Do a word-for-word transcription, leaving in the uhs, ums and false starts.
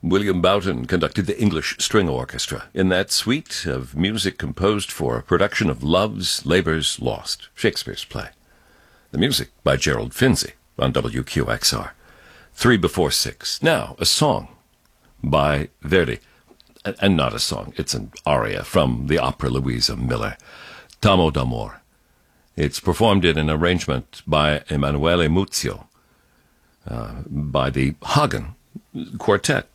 William Boughton conducted the English String Orchestra in that suite of music composed for a production of Love's Labour's Lost, Shakespeare's play. The music by Gerald Finzi on W Q X R. Three before six. Now, a song by Verdi. And not a song, it's an aria from the opera Louisa Miller, T'amo d'amore. It's performed in an arrangement by Emanuele Muzio, uh, by the Hagen Quartet.